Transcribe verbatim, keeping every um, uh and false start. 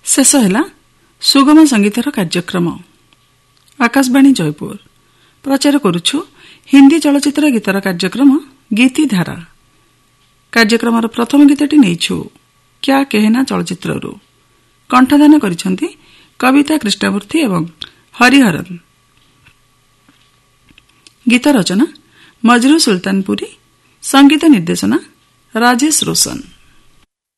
शेष है सुगम संगीतर कार्यक्रम आकाशवाणी जयपुर प्रचार करुछु हिंदी चलचित्र गीतर कार्यक्रम गीति धारा कार्यक्रम प्रथम गीतटी नैछु क्या कहना चलचित्र कंठदान करिसेंती कविता कृष्णमूर्ति एवं हरिहरन। गीत रचना मजरू सुल्तानपुरी, संगीत निर्देशना राजेश रोशन।